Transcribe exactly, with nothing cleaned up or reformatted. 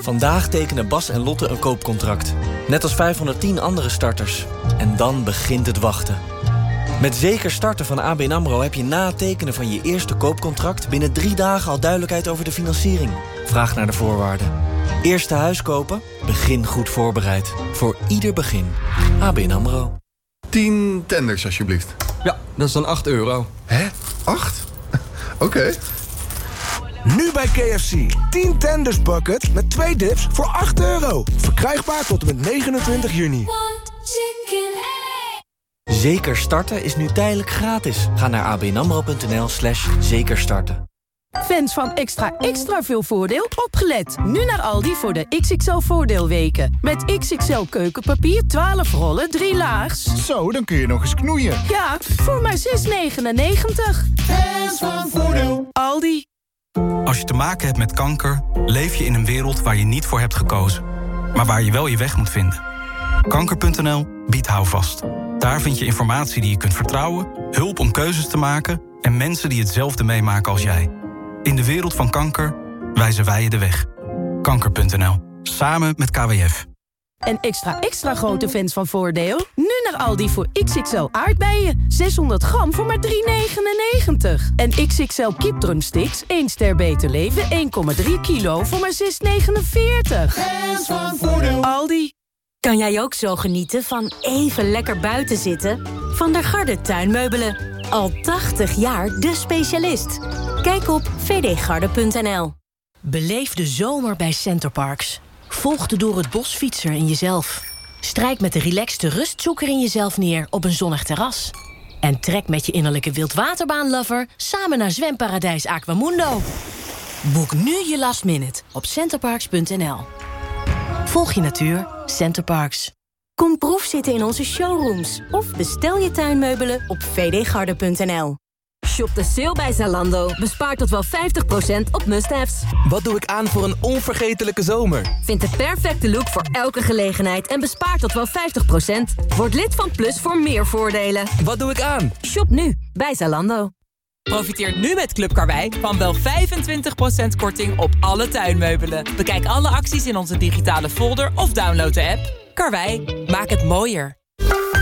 Vandaag tekenen Bas en Lotte een koopcontract. Net als vijfhonderdtien andere starters. En dan begint het wachten. Met Zeker Starten van A B N AMRO heb je na het tekenen van je eerste koopcontract binnen drie dagen al duidelijkheid over de financiering. Vraag naar de voorwaarden. Eerste huis kopen? Begin goed voorbereid. Voor ieder begin. A B N AMRO. tien tenders, alsjeblieft. Ja, dat is dan acht euro. Hè? acht? Oké. Okay. Nu bij K F C. tien tenders bucket met twee dips voor acht euro. Verkrijgbaar tot en met negenentwintig juni. Zeker Starten is nu tijdelijk gratis. Ga naar abnamro.nl slash zekerstarten. Fans van extra extra veel voordeel, opgelet. Nu naar Aldi voor de X X L voordeelweken. Met X X L keukenpapier, twaalf rollen, drie laags. Zo, dan kun je nog eens knoeien. Ja, voor maar zes negenennegentig. Fans van voordeel. Aldi. Als je te maken hebt met kanker, leef je in een wereld waar je niet voor hebt gekozen. Maar waar je wel je weg moet vinden. Kanker punt n l biedt houvast. Daar vind je informatie die je kunt vertrouwen, hulp om keuzes te maken en mensen die hetzelfde meemaken als jij. In de wereld van kanker wijzen wij je de weg. Kanker punt n l. Samen met K W F. En extra extra grote fans van Voordeel? Nu naar Aldi voor X X L aardbeien. zeshonderd gram voor maar drie negenennegentig. En X X L kipdrumsticks, één ster beter leven, één komma drie kilo voor maar zes negenenveertig. Fans van Voordeel. Aldi. Kan jij ook zo genieten van even lekker buiten zitten? Van der Garde tuinmeubelen. Al tachtig jaar de specialist. Kijk op v d garde punt n l. Beleef de zomer bij Centerparks. Volg de door het bos fietser in jezelf. Strijk met de relaxte rustzoeker in jezelf neer op een zonnig terras. En trek met je innerlijke wildwaterbaanlover samen naar zwemparadijs Aquamundo. Boek nu je last minute op centerparks punt n l. Volg je natuur, Centerparks. Kom proefzitten in onze showrooms of bestel je tuinmeubelen op v d garde punt n l. Shop de sale bij Zalando. Bespaar tot wel vijftig procent op must-haves. Wat doe ik aan voor een onvergetelijke zomer? Vind de perfecte look voor elke gelegenheid en bespaar tot wel vijftig procent. Word lid van Plus voor meer voordelen. Wat doe ik aan? Shop nu bij Zalando. Profiteert nu met Club Karwei van wel vijfentwintig procent korting op alle tuinmeubelen. Bekijk alle acties in onze digitale folder of download de app. Karwei, maak het mooier.